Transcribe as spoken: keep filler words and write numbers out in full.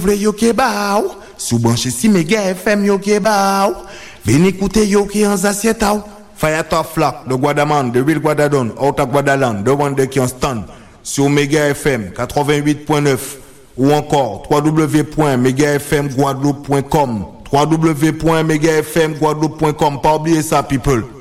Vle yo ke ba ou, sou branche si Mega F M yo ke ba ou. Veni écouter yo ki an assiette ou. Fire top flock, de Guadaman, de Real Guadadon, out of Guadaland, de one qui en stand. Sur Mega F M quatre-vingt-huit point neuf ou encore w w w point mega f m guadeloupe point com w w w point mega f m guadeloupe point com. Pas oublier ça, people.